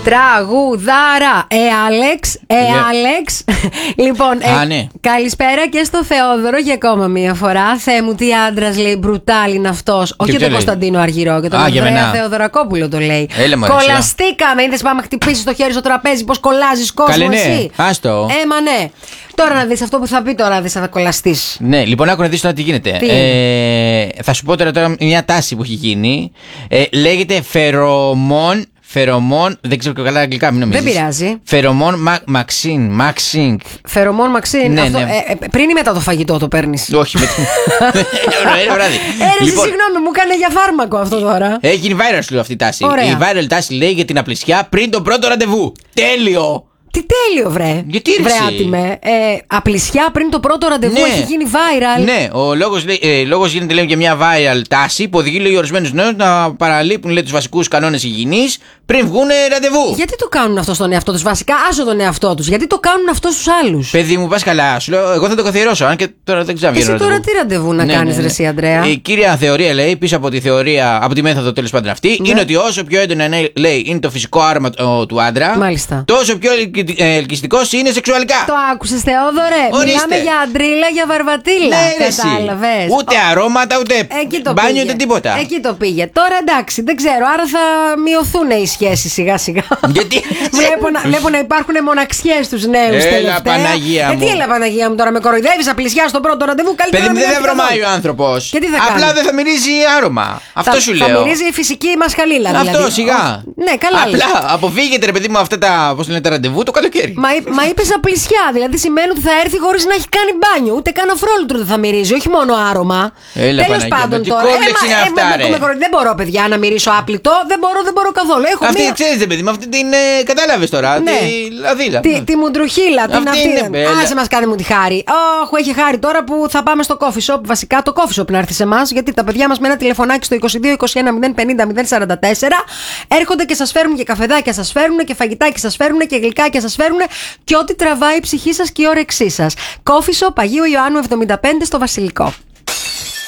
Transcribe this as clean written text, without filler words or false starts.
Τραγουδάρα. Άλεξ. Άλεξ. Λοιπόν, ναι. καλησπέρα και στο Θεόδωρο για ακόμα μία φορά. Θεέ μου, τι άντρας, λέει, μπρουτάλ είναι αυτός. Όχι για τον Κωνσταντίνο Αργυρό, και τον Ανδρέα Θεοδωρακόπουλο το λέει. Κολλαστήκαμε. Είδες, πάμε χτυπήσεις το χέρι στο τραπέζι, πως κολλάζεις κόσμο. Καλέ, ναι. Εσύ. Άστο. Μα ναι. Τώρα να δεις αυτό που θα πει, τώρα δεις, θα κολλαστείς. Ναι, λοιπόν, άκου να δεις τώρα τι γίνεται. Θα σου πω τώρα μια τάση που έχει γίνει. Λέγεται φερομόν. Φερομόν, δεν ξέρω και καλά αγγλικά, μην νομίζεις. Δεν πειράζει. Φερομόν μαξίνγκ. Φερομόν μαξίνγκ. Ναι, αυτό, ναι. Πριν ή μετά το φαγητό το παίρνεις? Όχι, μετά. βράδυ. Λοιπόν, συγγνώμη, μου έκανε για φάρμακο αυτό τώρα. Έχει γίνει viral σου αυτή η τάση. Ωραία. Η viral τάση λέει για την απλησιά πριν το πρώτο ραντεβού. Τέλειο! Τι τέλειο, βρε. Γιατί ρε, βρε άτιμε. Απλησιά πριν το πρώτο ραντεβού, ναι. Έχει γίνει viral. Ναι, ο λόγος γίνεται, λέμε, για μια viral τάση που οδηγεί, λέει, ορισμένους νέους να παραλείπουν, λέει, τους βασικούς κανόνες υγιεινής πριν βγουν ραντεβού. Γιατί το κάνουν αυτό στον εαυτό τους? Βασικά, άσο τον εαυτό τους. Γιατί το κάνουν αυτό στους άλλους? Παιδί μου, πας καλά. Σου λέω, εγώ θα το καθιερώσω. Αν και τώρα δεν ξέρω. Εσύ τώρα τι ραντεβού να κάνεις, ρε εσύ, Ανδρέα? Η κύρια θεωρία, λέει, πίσω από τη θεωρία, από τη μέθοδο τέλος πάντων αυτή, είναι ότι όσο πιο έντονα, λέει, είναι το φυσικό άρωμα του άντρα, μάλιστα, τόσο πιο ελκυστικός είναι σεξουαλικά. Το άκουσες, Θεόδωρε? Μιλάμε για αντρίλα, για βαρβατήλα. Ναι, κατάλαβες? Ούτε αρώματα, ούτε μπάνιο, ούτε τίποτα. Εκεί το πήγε. Τώρα εντάξει, δεν ξέρω, άρα θα μειωθούν οι σχέσεις σιγά σιγά. Γιατί? Βλέπω να υπάρχουν μοναξιές στους νέους τελευταία. Έλα, Παναγία μου. Τι έλα, Παναγία μου, τώρα με κοροϊδεύεις? Απλησιά στο πρώτο ραντεβού, καλύτερα. Παιδί μου, δεν θα βρωμάει ο άνθρωπος. Και τι θα απλά κάνει? δεν θα μυρίζει άρωμα. Αυτό σου λέω. Θα μυρίζει η φυσική μας χαλίλα, δηλαδή. Αυτό, σιγά. Ναι, καλά. Απλά αποφύγετε, ρε παιδί μου, αυτά τα, πώς λένε, τα ραντεβού το καλοκαίρι. Μα είπες απλησιά, δηλαδή σημαίνει ότι θα έρθει χωρίς να έχει κάνει μπάνιο. Ούτε καν αφρόλουτρο δεν θα μυρίζει, όχι μόνο άρωμα. Τέλος πάντων τώρα. Δεν μπορώ, παιδιά, να μυρίσω άπλητο. Δεν μπορώ καθόλου. Αυτή ξέρεις, παιδί μου, αυτή την κατάλαβες τώρα. Ναι. Τη λαδίλα. Τη μουντρουχίλα, την αυτή. Άσε μας, κάνει μου τη χάρη. Όχι, έχει χάρη τώρα που θα πάμε στο coffee shop. Βασικά το coffee shop να έρθει σε εμάς, γιατί τα παιδιά μας με ένα τηλεφωνάκι στο 22-21-050-044 έρχονται και σας φέρουν και καφεδάκια, σας φέρουν και φαγητάκια, σας φέρουν και γλυκάκια, σας φέρουν και ό,τι τραβάει η ψυχή σας και η όρεξή σας. Coffee shop Αγίου Ιωάννου 75 στο Βασιλικό.